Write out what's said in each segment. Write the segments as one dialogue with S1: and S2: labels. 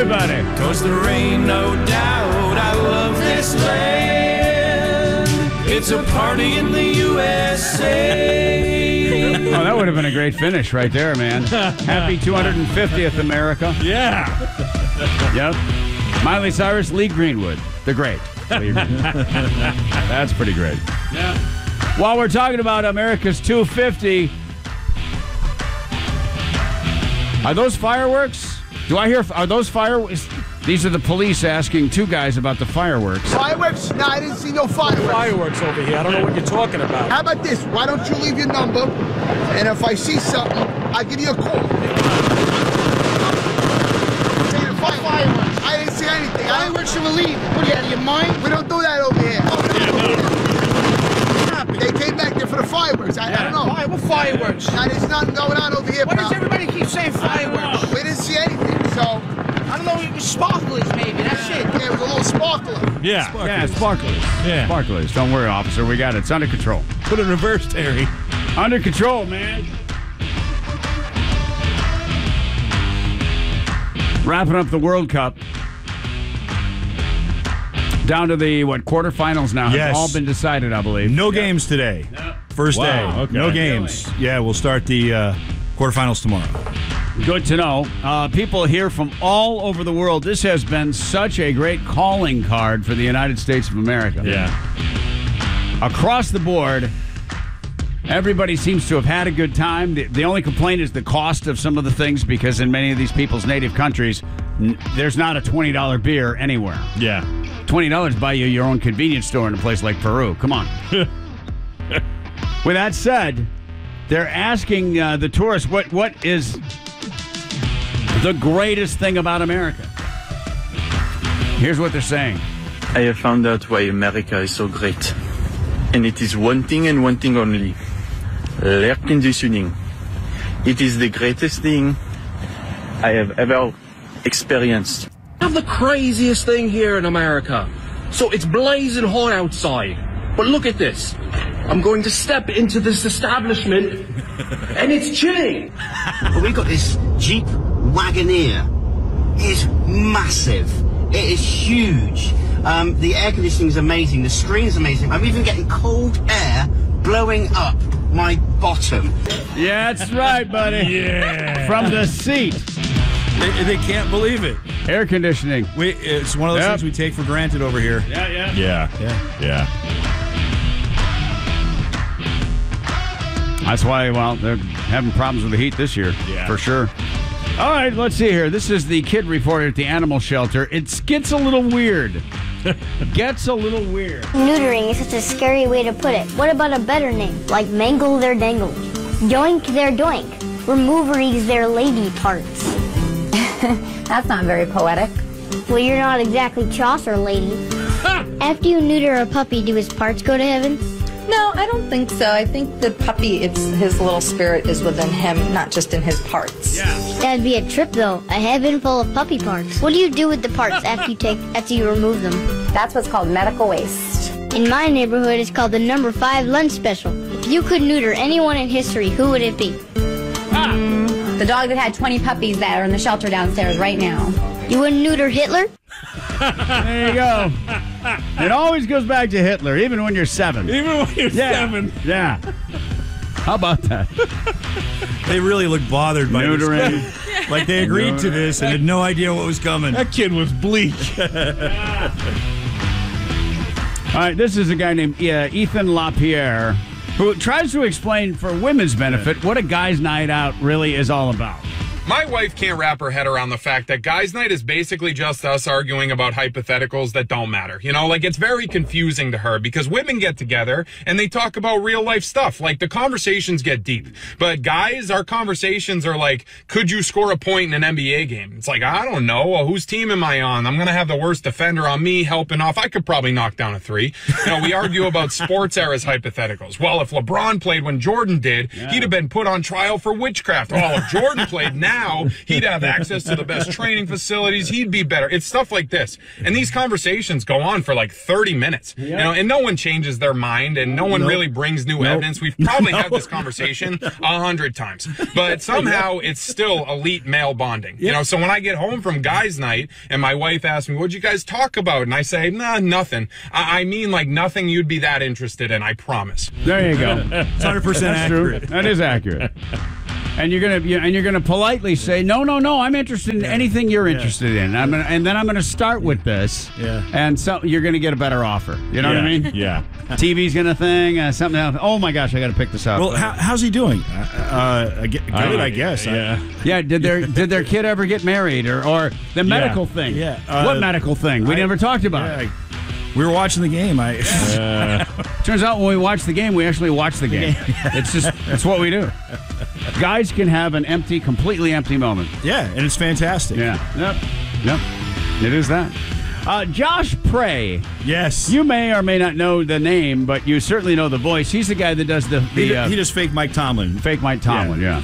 S1: everybody.
S2: 'Cause there ain't no doubt I love this land. It's a party in the USA.
S1: Oh, that would have been a great finish right there, man. Happy 250th, America.
S3: Yeah.
S1: Yep. Miley Cyrus, Lee Greenwood. The great. Lee Greenwood. That's pretty great.
S3: Yeah.
S1: While we're talking about America's 250, are those fireworks? Do I hear, are those fireworks? These are the police asking two guys about the fireworks.
S4: Fireworks? No, I didn't see no fireworks.
S3: Fireworks over here. I don't know what you're talking about.
S4: How about this? Why don't you leave your number, and if I see something, I'll give you a call. Fireworks. I didn't see anything. Fireworks you will leave. What are you out of your mind? We don't do that over here. They came back there for the fireworks. I don't know.
S3: What fireworks?
S4: Now, there's nothing going on over here,
S3: Why
S4: pal.
S3: does everybody keep saying fireworks?
S4: We didn't see anything, so...
S3: I don't know, it was sparklers maybe, that's it.
S4: Yeah, it was a little sparkler.
S3: Yeah.
S1: Yeah, sparklers.
S3: Yeah.
S1: Sparklers. Don't worry, officer. We got it. It's under control.
S3: Put it in reverse, Terry.
S1: Under control, man. Wrapping up the World Cup. Down to the, quarterfinals now.
S5: Yes.
S1: Have all been decided, I believe.
S5: No games today. First day.
S3: Okay.
S5: No games. Yeah, we'll start the quarterfinals tomorrow.
S1: Good to know. People here from all over the world. This has been such a great calling card for the United States of America.
S3: Yeah.
S1: Across the board, everybody seems to have had a good time. The only complaint is the cost of some of the things, because in many of these people's native countries, there's not a $20 beer anywhere.
S3: Yeah.
S1: $20 buy you your own convenience store in a place like Peru. Come on. With that said, they're asking the tourists what is the greatest thing about America. Here's what they're saying.
S6: I have found out why America is so great. And it is one thing and one thing only. Air conditioning. It is the greatest thing I have ever experienced.
S7: Have the craziest thing here in America. So it's blazing hot outside. But look at this. I'm going to step into this establishment and it's chilly.
S8: But we got this Jeep Wagoneer. It is massive. It is huge. The air conditioning is amazing. The screen is amazing. I'm even getting cold air blowing up my bottom.
S1: Yeah, that's right, buddy.
S5: Yeah.
S1: From the seat.
S5: They can't believe it.
S1: Air conditioning.
S5: It's one of those things we take for granted over here.
S3: Yeah.
S1: That's why, they're having problems with the heat this year.
S3: Yeah.
S1: For sure. All right, let's see here. This is the kid reporter at the animal shelter. It gets a little weird.
S9: Neutering is such a scary way to put it. What about a better name? Like mangle their dangles. Yoink their doink. Removeries their lady parts.
S10: That's not very poetic.
S9: Well, you're not exactly Chaucer, lady. After you neuter a puppy, do his parts go to heaven?
S10: No, I don't think so. I think the puppy, his little spirit is within him, not just in his parts.
S1: Yeah.
S9: That'd be a trip, though. A heaven full of puppy parts. What do you do with the parts after you remove them?
S10: That's what's called medical waste.
S9: In my neighborhood, it's called the number 5 lunch special. If you could neuter anyone in history, who would it be?
S10: The dog that had 20 puppies that are in the shelter downstairs right now.
S9: You wouldn't neuter Hitler?
S1: There you go. It always goes back to Hitler, even when you're 7.
S3: Even when you're 7.
S1: Yeah. How about that?
S5: They really look bothered by
S1: Neutering.
S5: this. Like they agreed to this and had no idea what was coming.
S3: That kid was bleak.
S1: All right, this is a guy named Ethan LaPierre, who tries to explain for women's benefit what a guy's night out really is all about.
S11: My wife can't wrap her head around the fact that guys' night is basically just us arguing about hypotheticals that don't matter. You know, like, it's very confusing to her because women get together and they talk about real life stuff. Like, the conversations get deep. But guys, our conversations are like, could you score a point in an NBA game? It's like, I don't know. Well, whose team am I on? I'm going to have the worst defender on me helping off. I could probably knock down a 3. You know, we argue about sports eras hypotheticals. Well, if LeBron played when Jordan did, he'd have been put on trial for witchcraft. Well, if Jordan played now, now he'd have access to the best training facilities. He'd be better. It's stuff like this. And these conversations go on for like 30 minutes, you know, and no one changes their mind and no one really brings new evidence. We've probably had this conversation 100 times, but somehow it's still elite male bonding, you know? So when I get home from guys' night and my wife asks me, what'd you guys talk about? And I say, nah, nothing. I mean, like nothing you'd be that interested in, I promise.
S1: There you go.
S5: It's 100% accurate.
S1: That is accurate. And you're gonna politely say, no, I'm interested in anything you're interested in. And then I'm gonna start with this.
S5: Yeah.
S1: And so you're gonna get a better offer. You know what I mean?
S3: Yeah.
S1: TV's gonna thing, something else. Oh my gosh, I got to pick this up.
S5: Well, how's he doing? Good, I guess.
S1: Yeah. Did their kid ever get married or the medical thing?
S5: Yeah.
S1: What medical thing? We never talked about it.
S5: We were watching the game.
S1: Turns out when we watch the game, we actually watch the game. It's what we do. Guys can have an completely empty moment.
S5: Yeah, and it's fantastic.
S1: Yeah. Yep. It is that. Josh Prey.
S5: Yes.
S1: You may or may not know the name, but you certainly know the voice. He's the guy that does
S5: he does fake Mike Tomlin.
S1: Fake Mike Tomlin, yeah.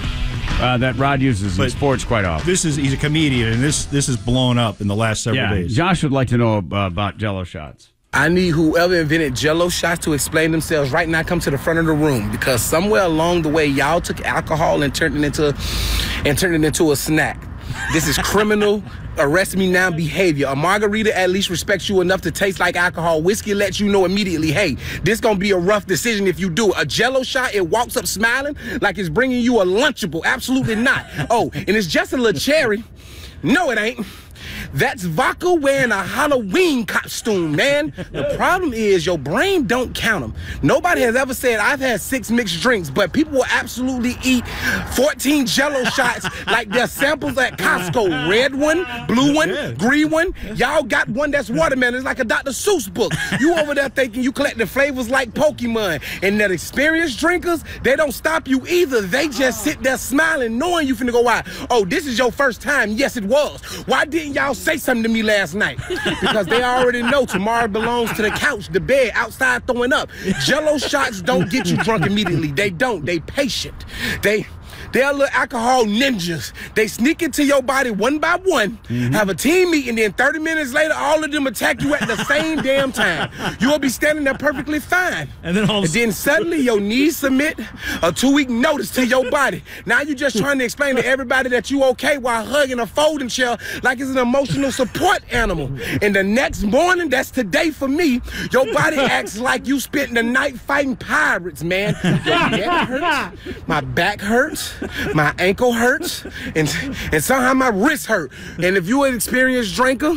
S1: That Rod uses in sports quite often.
S5: He's a comedian, and this is blown up in the last several days.
S1: Josh would like to know about Jell-O shots.
S12: I need whoever invented Jell-O shots to explain themselves right now. Come to the front of the room, because somewhere along the way, y'all took alcohol and turned it into a snack. This is criminal. Arrest me now behavior. A margarita at least respects you enough to taste like alcohol. Whiskey lets you know immediately, hey, this gonna be a rough decision if you do it. A Jell-O shot, it walks up smiling like it's bringing you a Lunchable. Absolutely not. Oh, and it's just a little cherry. No, it ain't. That's vodka wearing a Halloween costume, man. The problem is your brain don't count them. Nobody has ever said, I've had 6 mixed drinks, but people will absolutely eat 14 Jell-O shots like they're samples at Costco. Red one, blue one, green one. Y'all got one that's watermelon. It's like a Dr. Seuss book. You over there thinking you collect the flavors like Pokemon. And that experienced drinkers, they don't stop you either. They just sit there smiling, knowing you finna go out. Oh, this is your first time. Yes, it was. Why didn't y'all say something to me last night? Because they already know tomorrow belongs to the couch, the bed, outside throwing up. Jell-O shots don't get you drunk immediately. They don't. They patient. They're little alcohol ninjas. They sneak into your body one by one, have a team meeting, then 30 minutes later, all of them attack you at the same damn time. You'll be standing there perfectly fine.
S5: And then
S12: suddenly your knees submit a 2-week notice to your body. Now you're just trying to explain to everybody that you okay while hugging a folding chair like it's an emotional support animal. And the next morning, that's today for me, your body acts like you spent the night fighting pirates, man. Your neck hurts, my back hurts, my ankle hurts, and somehow my wrist hurt. And if you an experienced drinker,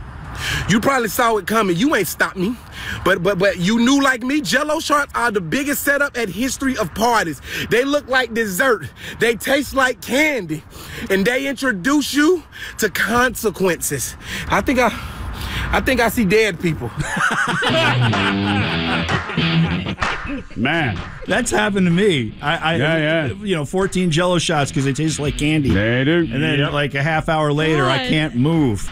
S12: you probably saw it coming. You ain't stopped me. But you knew, like me, Jell-O shots are the biggest setup at history of parties. They look like dessert. They taste like candy. And they introduce you to consequences. I think I see dead people.
S1: Man,
S5: that's happened to me. I 14 Jell-O shots because they taste like candy.
S1: They do.
S5: And then like a half hour later, I can't move.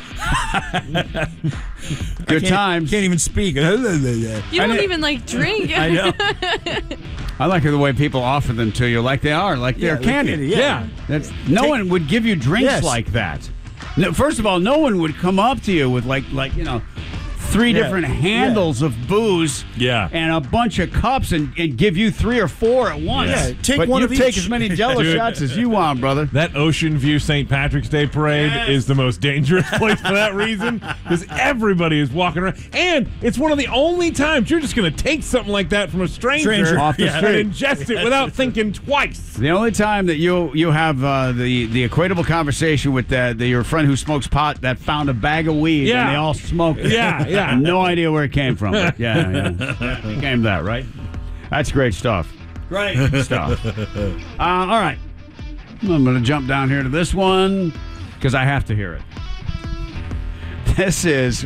S1: Good times.
S5: Can't even speak.
S13: You don't even like drink.
S5: I know.
S1: I like the way people offer them to you, like they are, like they're candy.
S5: Yeah.
S1: That's no one would give you drinks like that. No, first of all, no one would come up to you with like 3 different handles of booze and a bunch of cups and give you 3 or 4 at once.
S5: Yeah, take
S1: but
S5: one
S1: you
S5: of
S1: take
S5: each.
S1: as many Jell-O shots as you want, brother.
S3: That Ocean View St. Patrick's Day parade is the most dangerous place for that reason, because everybody is walking around. And it's one of the only times you're just going to take something like that from a stranger
S1: off the street
S3: and ingest it without thinking twice.
S1: The only time that you have the equatable conversation with your friend who smokes pot that found a bag of weed and they all smoked it.
S3: Yeah.
S1: No idea where it came from. But it became that, right? That's great stuff.
S5: Great
S1: stuff. All right. I'm going to jump down here to this one because I have to hear it. This is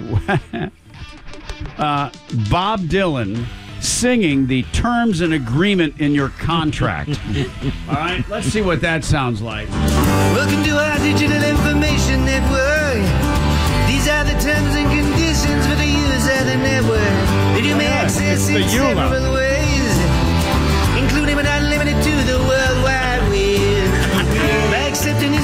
S1: Bob Dylan singing the terms and agreement in your contract. All right, let's see what that sounds like.
S14: Welcome to our digital information network. These are the terms and conditions for the use of the network. That you may access in several ways, including but not limited to the World Wide Web. By accepting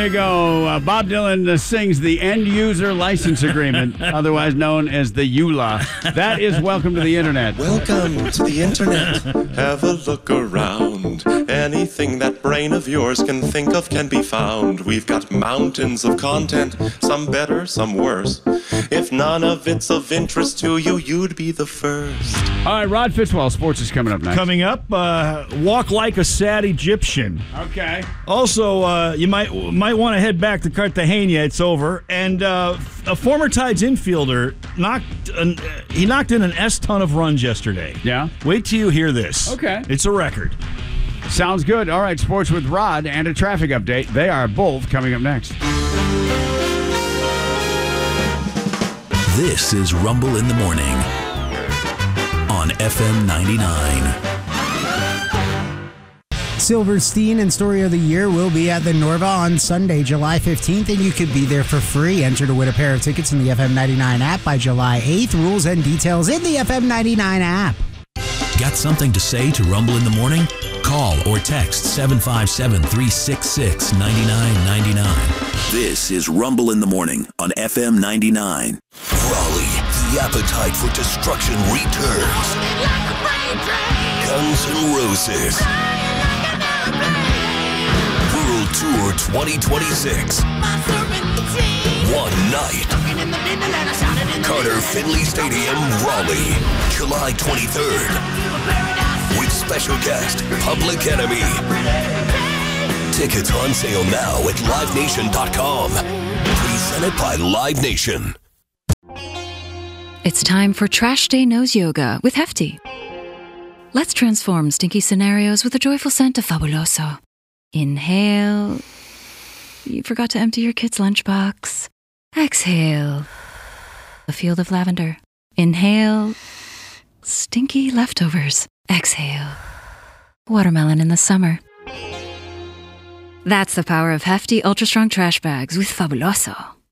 S1: There you go. Bob Dylan sings the End User License Agreement, otherwise known as the EULA. That is Welcome to the Internet.
S15: Welcome to the Internet. Have a look around. Anything that brain of yours can think of can be found. We've got mountains of content, some better, some worse. If none of it's of interest to you, you'd be the first.
S1: All right, Rod Fitzwell, sports is coming up next.
S5: Coming up, walk like a sad Egyptian.
S1: Okay.
S5: Also, you might want to head back to Cartagena. It's over. And a former Tides infielder knocked in an S-ton of runs yesterday.
S1: Yeah?
S5: Wait till you hear this.
S1: Okay.
S5: It's a record.
S1: Sounds good. All right, sports with Rod and a traffic update. They are both coming up next.
S16: This is Rumble in the Morning on FM 99.
S17: Silverstein and Story of the Year will be at the Norva on Sunday, July 15th, and you could be there for free. Enter to win a pair of tickets in the FM 99 app by July 8th. Rules and details in the FM 99 app.
S16: Got something to say to Rumble in the Morning? Call or text 757-366-9999. This is Rumble in the Morning on FM 99. Raleigh, the appetite for destruction returns. Guns N' Roses. World Tour 2026. One night. Carter Finley Stadium, Raleigh, July 23rd. With special guest, Public Enemy. Tickets on sale now at LiveNation.com. Presented by Live Nation.
S18: It's time for Trash Day Nose Yoga with Hefty. Let's transform stinky scenarios with a joyful scent of Fabuloso. Inhale. You forgot to empty your kid's lunchbox. Exhale. A field of lavender. Inhale. Stinky leftovers. Exhale. Watermelon in the summer. That's the power of Hefty Ultra Strong Trash Bags with Fabuloso.